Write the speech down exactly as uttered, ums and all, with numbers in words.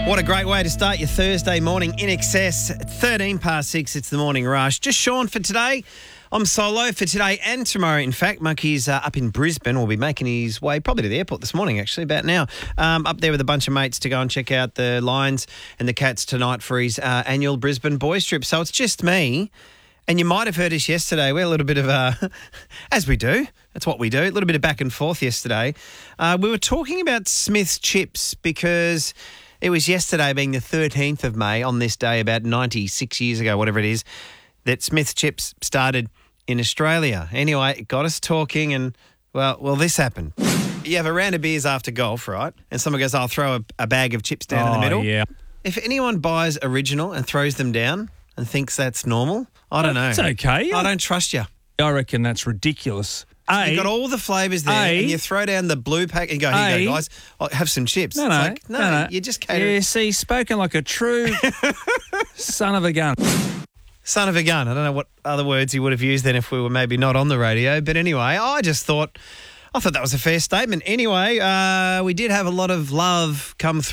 What a great way to start your Thursday morning. In excess, thirteen past six, it's the morning rush. Just Sean for today. I'm solo for today and tomorrow. In fact, Monkey's uh, up in Brisbane. Will be making his way probably to the airport this morning, actually, about now. Um, up there with a bunch of mates to go and check out the Lions and the Cats tonight for his uh, annual Brisbane Boys trip. So it's just me. And you might have heard us yesterday. We had a little bit of, uh, as we do, that's what we do, a little bit of back and forth yesterday. Uh, we were talking about Smith's Chips because it was yesterday, being the thirteenth of May, on this day about ninety-six years ago, whatever it is, that Smith's Chips started in Australia. Anyway, it got us talking and, well, well, this happened. You have a round of beers after golf, right? And someone goes, I'll throw a, a bag of chips down oh, in the middle. yeah. If anyone buys original and throws them down and thinks that's normal, I don't know. It's okay. I don't trust you. I reckon that's ridiculous. A, You've got all the flavours there A, and you throw down the blue pack and go, here A, you go, guys, I'll have some chips. No, It's no, like, no, no, no. you just cater. Yeah, see, spoken like a true son of a gun. Son of a gun. I don't know what other words he would have used then if we were maybe not on the radio. But anyway, I just thought, I thought that was a fair statement. Anyway, uh, we did have a lot of love come through.